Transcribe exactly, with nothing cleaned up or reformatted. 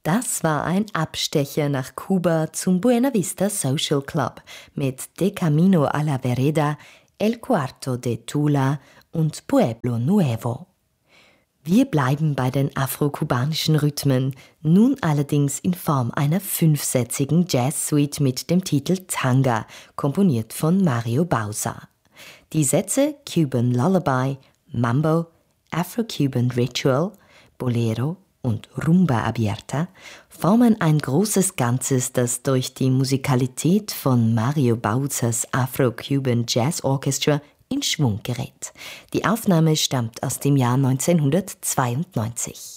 Das war ein Abstecher nach Kuba zum Buena Vista Social Club mit De Camino a la Vereda, El Cuarto de Tula und Pueblo Nuevo. Wir bleiben bei den afro-kubanischen Rhythmen, nun allerdings in Form einer fünfsätzigen Jazz-Suite mit dem Titel Tanga, komponiert von Mario Bauza. Die Sätze Cuban Lullaby, Mambo, Afro-Cuban Ritual, Bolero und Rumba Abierta formen ein großes Ganzes, das durch die Musikalität von Mario Bauzas Afro-Cuban Jazz Orchestra in Schwung gerät. Die Aufnahme stammt aus dem Jahr neunzehnhundertzweiundneunzig.